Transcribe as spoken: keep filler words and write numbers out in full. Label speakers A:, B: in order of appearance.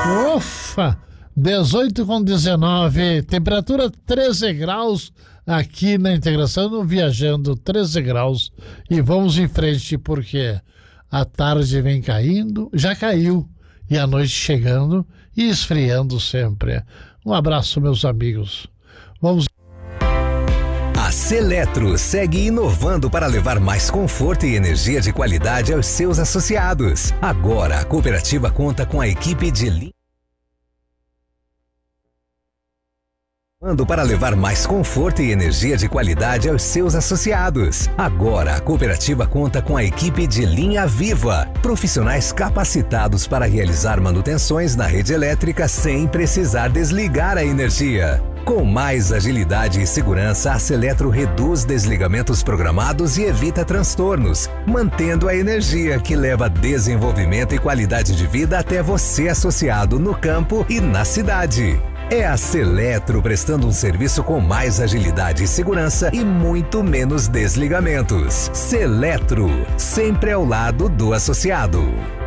A: Ufa! dezoito com dezenove, temperatura treze graus aqui na Integração, no Viajando, treze graus. E vamos em frente porque a tarde vem caindo, já caiu, e a noite chegando e esfriando sempre. Um abraço, meus amigos. Vamos.
B: A Seletro segue inovando para levar mais conforto e energia de qualidade aos seus associados. Agora a cooperativa conta com a equipe de linha para levar mais conforto e energia de qualidade aos seus associados. Agora a cooperativa conta com a equipe de linha viva, profissionais capacitados para realizar manutenções na rede elétrica sem precisar desligar a energia. Com mais agilidade e segurança, a Seletro reduz desligamentos programados e evita transtornos, mantendo a energia que leva desenvolvimento e qualidade de vida até você, associado, no campo e na cidade. É a Seletro prestando um serviço com mais agilidade e segurança e muito menos desligamentos. Seletro, sempre ao lado do associado.